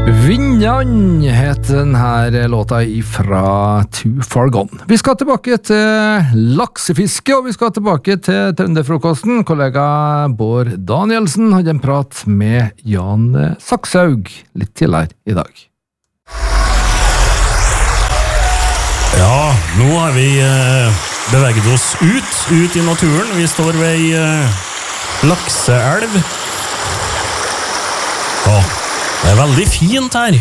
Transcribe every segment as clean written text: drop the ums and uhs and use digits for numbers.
Vinjan heter denne låta ifra Too Far Gone. Vi skal tilbake til laksefiske, og vi skal tilbake til Trønderfrokosten. Kollega Bård Danielsen hadde en prat med Jan Sakshaug litt tidligere i dag. Ja, nå har vi beveget oss ut i naturen. Vi står ved lakseelv. Det veldig fint her.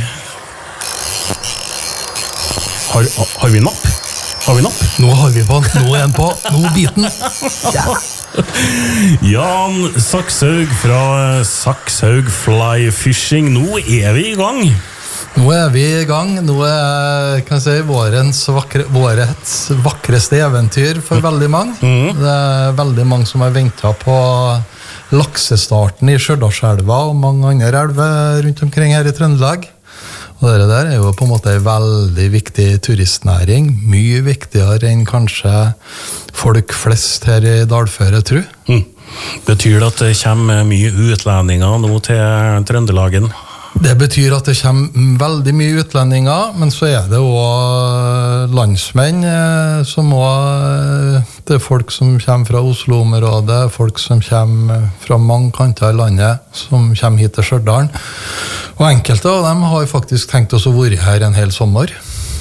Har vi napp? Nå har vi på, nå en på, nå biten. Ja. Jan Sakshaug fra Sakshaug Fly Fishing. Nå vi i gang. Nå vi i gang. Nå kan jeg si, vårets vakreste eventyr for veldig mange. Det veldig mange som har ventet på laksestarten i Stjørdalselva og mange andre elver rundt omkring her i Trøndelag. Og det der jo på en måte en veldig viktig turistnæring, mye viktigere enn kanskje folk flest her i dalføret tror. Betyr det at det kommer mye utlendinger nå til Trøndelagen? Det betyr at det kommer veldig mye utlendinger, men så det også landsmenn som også, det folk som kommer fra Oslo-området, folk som kommer fra mange kanter i landet, som kommer hit til Stjørdalen. Og enkelte av dem har faktisk tenkt oss å være her en hel sommer.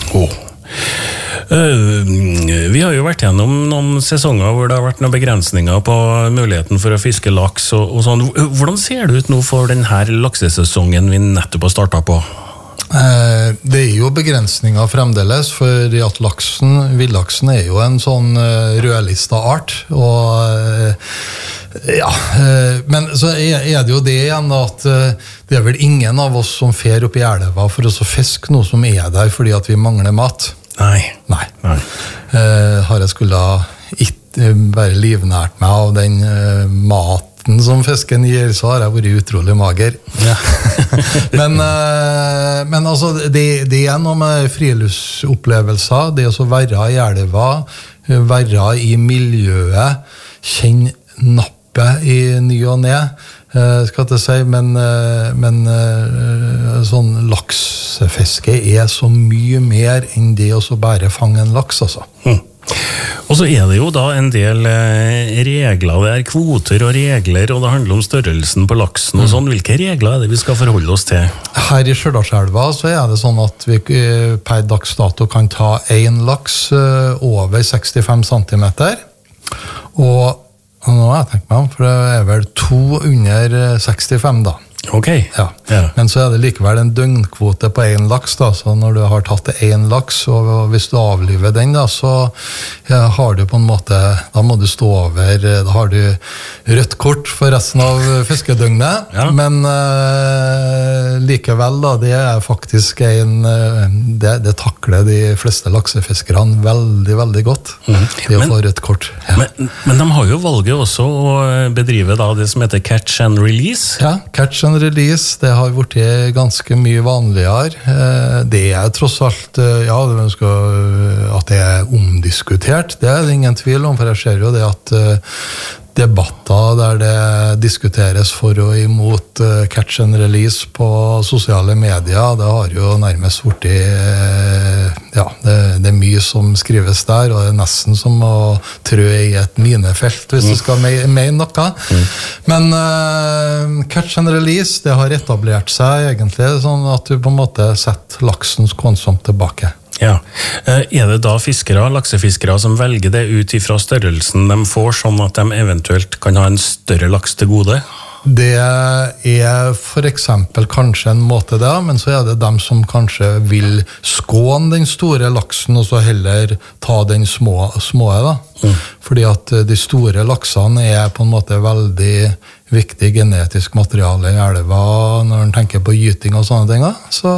Vi har jo vært gjennom noen sesonger hvor det har vært noen begrensninger på muligheten for å fiske laks og sånn. Hvordan ser det ut nå for denne laksesesongen vi nettopp har startet på? Det jo begrensninger fremdeles, fordi at villaksen jo en sånn rødlista art, og ja, men så det jo det igjen at det vel ingen av oss som fer opp i elva for å fiske noe som der fordi at vi mangler mat. Nei. Har jeg skulle ikke bare livnært meg av den maten som fisken gir, så har jeg vært utrolig mager. Ja. men altså, det noe med friluftsopplevelser, det å være i elva, være i miljøet, kjenne nappet i ny og ned, skal jeg si, men sånn laksefiske så mye mer enn det å bare fange en laks, altså. Og så det jo da en del regler, det kvoter og regler, og det handler om størrelsen på laksen og sånn. Hvilke regler det vi skal forholde oss til? Her i Stjørdalselva så det sånn at vi per dags dato kan ta en laks over 65 centimeter, og nå har jeg tenkt meg om, for det vel 2 under 65 da. Ok. Ja. Men så det likevel en døgnkvote på en laks da, så når du har tatt en laks, og hvis du avliver den da, så har du på en måte, da må du stå over, da har du rødt kort for resten av fiskedøgnet, men likevel da, det faktisk det takler de fleste laksefiskerne veldig, veldig godt, det å få rødt kort. Ja. Men de har jo valget også å bedrive da det som heter catch and release. Ja, catch and release, det har vært ganske mye vanligere. Det tross alt, ja, at det omdiskutert, det det ingen tvil om, for jeg ser jo det at debatter der det diskuteres for og imot catch and release på sosiale medier, det har jo nærmest vært ja, det mye som skrives der, og det nesten som å trø i et minefelt hvis du skal mene noe. Men catch and release, det har etablert seg egentlig sånn at du på en måte setter laksen skånsomt tilbake. Ja. Det da laksefiskere som velger det ut ifra størrelsen de får, sånn at de eventuelt kan ha en større laks til gode? Det for eksempel kanskje en måte det, men så det dem som kanskje vil skåne den store laksen, og så heller ta den små da. Fordi at de store laksene på en måte veldig viktig genetisk materiale i elva når en tenker på gyting og sånne ting, så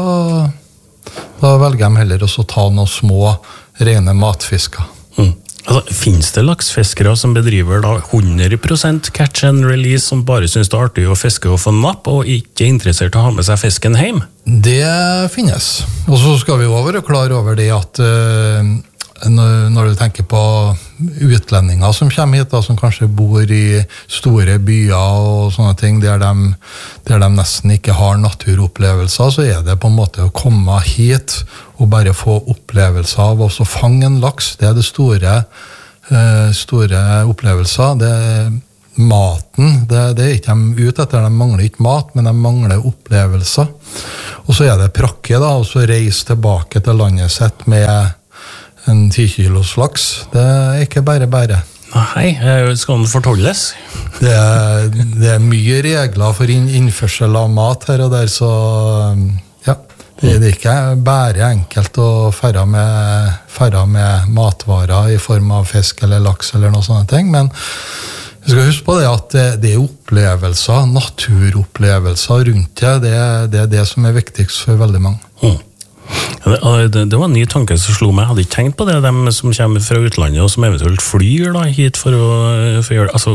da velger de heller å ta noen små, rene matfisker. Altså, finnes det laksfiskere som bedriver da 100% catch and release, som bare synes det artig å fiske og få napp, og ikke interessert å ha med seg fisken hjem? Det finnes. Og så skal vi over og klare over det at når du tenker på utlendinger som kommer hit, da, som kanskje bor i store byer og sånne ting, der de nesten ikke har naturopplevelser, så det på en måte å komme hit og bare få opplevelser av også fange en laks. Det det store opplevelser. Det maten, det ikke de ute etter. De mangler ikke mat, men de mangler opplevelser. Og så det prakke, da, og så reise tilbake til landet sitt med en 10 kilos laks. Det ikke bare. Nei, skal den fortolles? Det mye regler for innførsel av mat her og der, så ja, det ikke bare enkelt å fære med matvarer i form av fisk eller laks eller noe sånne ting, men vi skal huske på det at det opplevelser, naturopplevelser rundt det som viktigst for veldig mange. Det var en ny tanke som slo meg. Jeg hadde ikke tenkt på det, dem som kommer fra utlandet og som eventuelt flyr da, hit for å gjøre det. Altså,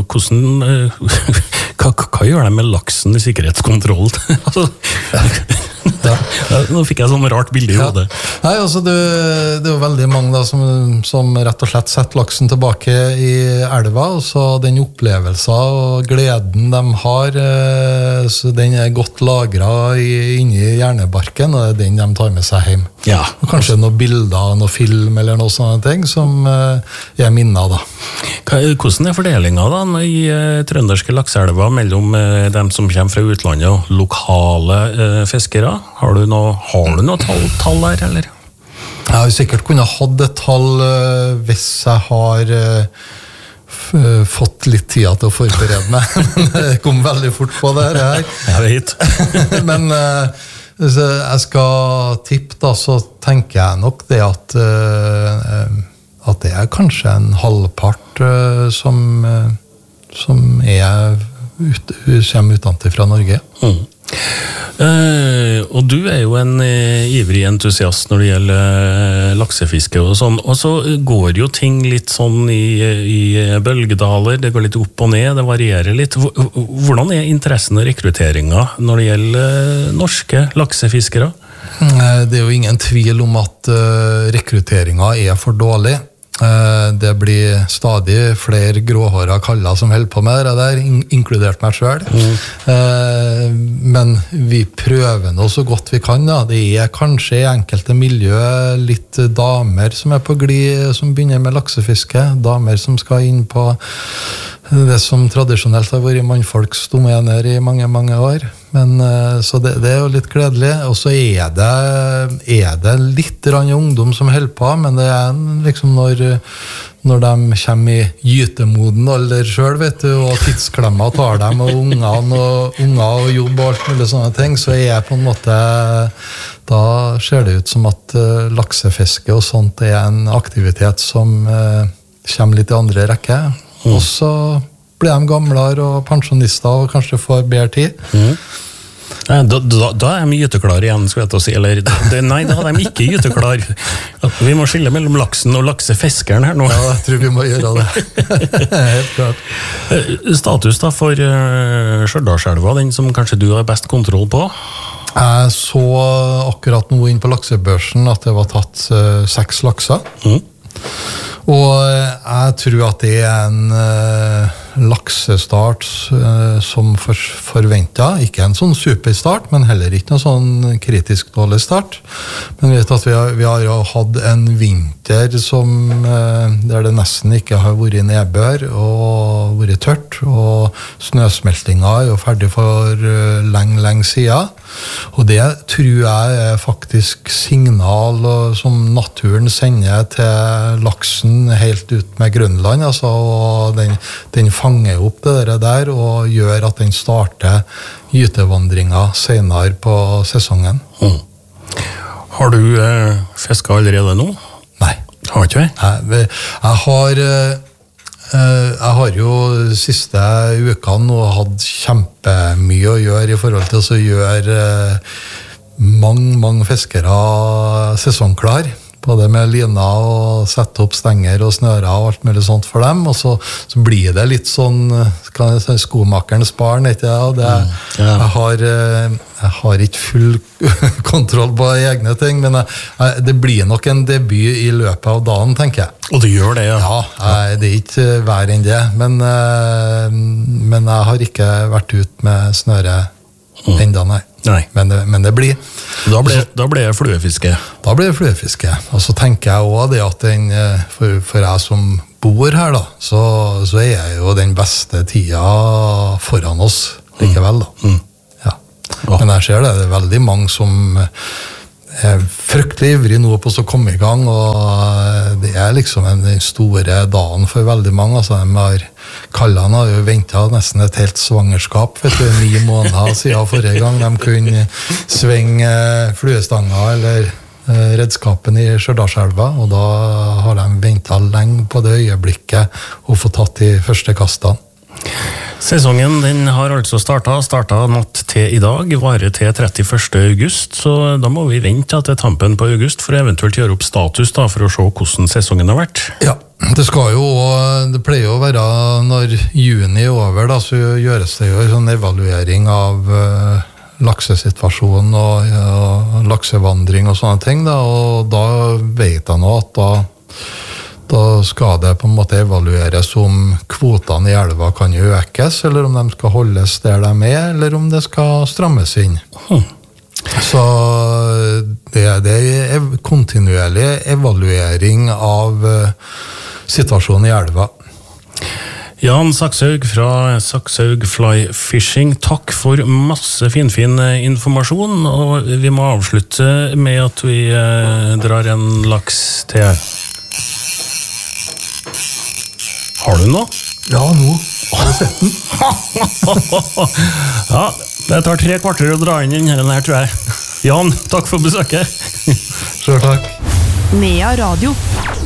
hva gjør de med laksen i sikkerhetskontroll? Altså, nå fikk jeg sånn rart bilde i hodet. Nei, altså det jo veldig mange da, som rett og slett setter laksen tilbake i elva, og så den opplevelsen og gleden de har, så den godt lagret inni hjernebarken, og det den de tar med seg hjem. Ja. Og kanskje noen bilder, noen film eller noe sånne ting som minner da. Hvordan fordelingen da i trønderske lakseelver mellom dem som kommer fra utlandet og lokale fiskere? Har du noe tall der, eller? Jeg har sikkert kunnet hatt et tall hvis jeg har fått litt tid til å forberede meg, men det kom veldig fort på det her. Jeg vet. Men hvis jeg skal tippe da, så tenker jeg nok det at det kanskje en halvpart som kommer utenfor fra Norge. Og du jo en ivrig entusiast når det gjelder laksefiske og sånn, og så går jo ting litt sånn i bølgedaler, det går litt opp og ned, det varierer litt. Hvordan interessen og rekrutteringen når det gjelder norske laksefiskere? Det jo ingen tvil om at rekrutteringen for dårlig. Det blir stadig flere gråhårede kaller som holder på med det der, inkludert meg selv. Men vi prøver nå så godt vi kan. Da. Det kanskje i enkelte miljø litt damer som på glid, som begynner med laksefiske. Damer som skal inn på det som tradisjonelt har vært mannfolks domener i mange, mange år. Men, så det jo litt gledelig. Og så det litt ungdom som holder på, men det liksom når de kommer i gytemoden alder selv, vet du, og tidsklemmer tar dem, og unger og jobb og alt mulig sånne ting, så på en måte, da ser det ut som at laksefiske og sånt en aktivitet som kommer litt i andre rekke. Og så blir de gamlere og pensjonister og kanskje får bedre tid. Da de gyteklar igjen, skal jeg til å si. Eller, nei, da de ikke gyteklar. Vi må skille mellom laksen og laksefiskeren her nå. Ja, jeg tror vi må gjøre det. Helt klart. Status da for Stjørdalselva, den som kanskje du har best kontroll på? Jeg så akkurat nå inn på laksebørsen at det var tatt 6 lakser. Og jeg tror at det en laksestart som forventet, ikke en sånn superstart, men heller ikke noen sånn kritisk dårlig start. Men vi vet at vi har jo hatt en vinter der det nesten ikke har vært nedbør og vært tørt, og snøsmeltinga jo ferdig for lenge siden. Og det tror jeg faktisk signal som naturen sender til laksen helt ut med Grønland, altså, og den fanger opp det der og gjør at den starter gytevandringa senere på sesongen. Har du fisket allerede nå? Nei. Har ikke jeg? Jeg har jo siste ukene nå hatt kjempemye å gjøre i forhold til å gjøre mange fiskere sesongklar. både med lina og sette opp stenger og snører og alt mulig sånt for dem, og så blir det litt sånn, kan jeg si, skomakerens barn, ikke det? Og jeg har ikke full kontroll på egne ting, men det blir nok en debut i løpet av dagen, tenker jeg. Og det gjør det, ja? Ja, det er ikke vær enn det, men jeg har ikke vært ut med snøre enda, nei. Men det blir. Da ble det fluefiske? Da blir det fluefiske. Og så tenker jeg også det at for jeg som bor her da, så er jo den beste tida foran oss likevel da. Ja. Men jeg ser det er veldig mange som er fryktelig ivrig nå på å komme i gang, og det er liksom den store dagen for veldig mange. Altså, Kallan har jo ventet nesten et helt svangerskap, 9 måneder siden forrige gang de kunne svinge fluestanga eller redskapen i Stjørdalselva, og da har de ventet lenge på det øyeblikket å få tatt de første kastene. Sesongen den har altså startet natt til i dag, varer til 31. august, så da må vi vente til tampen på august for å eventuelt gjøre opp status da, for å se hvordan sesongen har vært. Ja, det pleier å være når juni er over, da, så gjøres det jo en sånn evaluering av laksesituasjonen og laksevandring og sånne ting, da, og da vet jeg nå at da skal det på en måte evalueres om kvotene i elva kan økes, eller om de skal holdes der de er, eller om det skal strammes inn. Så det er kontinuerlig evaluering av situasjonen i elva. Jan Sakshaug fra Sakshaug Fly Fishing, takk for masse fin informasjon, og vi må avslutte med at vi drar en laks til. Har du noe? Ja, nå. Har du sett den? Ja, det tar 3 kvarter å dra inn den her, tror jeg. Jan, takk for besøket. Selv takk. Nea Radio.